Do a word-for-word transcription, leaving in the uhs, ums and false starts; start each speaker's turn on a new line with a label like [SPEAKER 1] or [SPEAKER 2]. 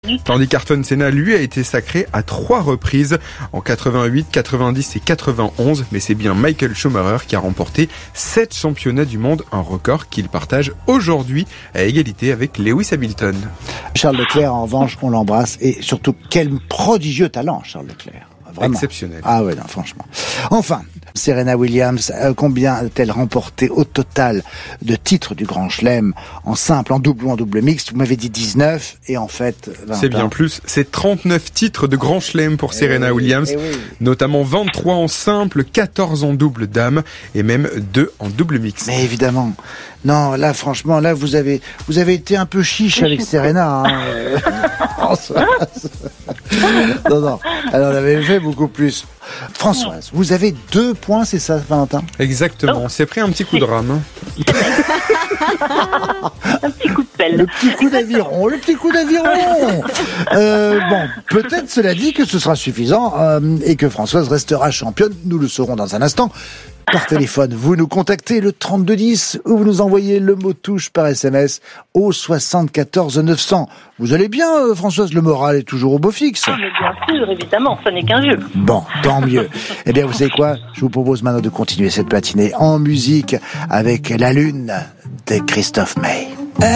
[SPEAKER 1] Tandis qu'Ayrton Senna, lui, a été sacré à trois reprises, en quatre-vingt-huit, quatre-vingt-dix et quatre-vingt-onze. Mais c'est bien Michael Schumacher qui a remporté sept championnats du monde, un record qu'il partage aujourd'hui à égalité avec Lewis Hamilton.
[SPEAKER 2] Charles Leclerc, en revanche, on l'embrasse. Et surtout, quel prodigieux talent, Charles Leclerc. Vraiment.
[SPEAKER 1] Exceptionnel.
[SPEAKER 2] Ah ouais, non, franchement. Enfin, Serena Williams, euh, combien a-t-elle remporté au total de titres du Grand Chelem en simple, en double ou en double mixte? Vous m'avez dit dix-neuf, et en fait...
[SPEAKER 1] C'est bien plus. C'est trente-neuf titres de Grand Chelem pour Serena
[SPEAKER 2] eh oui,
[SPEAKER 1] Williams,
[SPEAKER 2] eh oui.
[SPEAKER 1] notamment vingt-trois en simple, quatorze en double dame et même deux en double mixte.
[SPEAKER 2] Mais évidemment. Non, là, franchement, là, vous avez, vous avez été un peu chiche avec Serena. Hein. non, non, elle en avait fait beaucoup plus. Françoise, vous avez deux points, c'est ça, Valentin?
[SPEAKER 1] Exactement, c'est pris un petit coup de rame.
[SPEAKER 3] Un petit coup de pelle.
[SPEAKER 2] Le petit coup d'aviron, le petit coup d'aviron. Euh, bon, peut-être cela dit que ce sera suffisant euh, et que Françoise restera championne. Nous le saurons dans un instant. Par téléphone, vous nous contactez le trente-deux dix ou vous nous envoyez le mot touche par S M S au soixante-quatorze neuf cents. Vous allez bien, euh, Françoise? Le moral est toujours au beau fixe.
[SPEAKER 3] Ah, mais bien sûr, évidemment, ce n'est qu'un jeu.
[SPEAKER 2] Bon, tant mieux. Eh bien, vous savez quoi? Je vous propose maintenant de continuer cette matinée en musique avec La Lune de Christophe May.